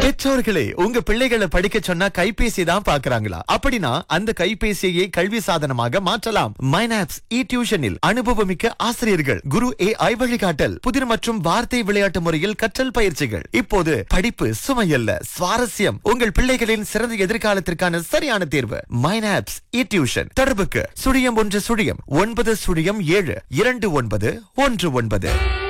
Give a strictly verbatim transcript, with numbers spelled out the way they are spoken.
பெற்றோர்களே, உங்க பிள்ளைகளை படிக்க சொன்னா கைபேசி தான் பாக்குறாங்களா? அப்படின்னா அந்த கைபேசியை கல்வி சாதனமாக மாற்றலாம். மைனாப்ஸ் இ டியூஷனில் அனுபவமிக்க ஆசிரியர்கள், குரு ஏ ஐ வழிகாட்டல், புதிர் மற்றும் வார்த்தை விளையாட்டு முறையில் கற்றல் பயிற்சிகள். இப்போது படிப்பு சுமையல்ல, சுவாரஸ்யம். உங்கள் பிள்ளைகளின் சிறந்த எதிர்காலத்திற்கான சரியான தேர்வு மைனாப்ஸ் இ டியூஷன். தொடர்புக்கு சுழியம் ஒன்று சுழியம் ஒன்பது சுழியம் ஏழு இரண்டு ஒன்பது ஒன்று ஒன்பது.